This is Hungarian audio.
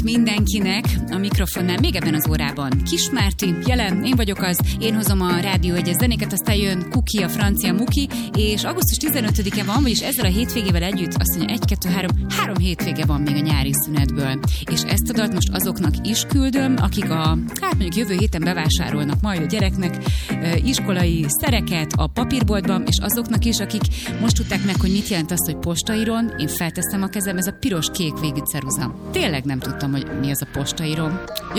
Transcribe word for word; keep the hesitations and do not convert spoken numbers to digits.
mindenkinek a mikrofonnál még ebben az órában. Kis Márti, jelen, én vagyok az, én hozom a Rádió egyes zenéket, aztán jön Kuki, a francia Muki, és augusztus tizenötödike van, vagyis ezzel a hétvégével együtt azt mondja, egy, kettő, három, három hétvége van még a nyári szünetből. És ezt a dalt most azoknak is küldöm, akik a, hát mondjuk jövő héten bevásárolnak majd a gyereknek iskolai szereket a papírboltban, és azoknak is, akik most tudták meg, hogy mit jelent az, hogy postairon, én felteszem a kezem, ez a piros-kék végű ceruza. Tényleg nem tudtam, hogy mi az a postairon.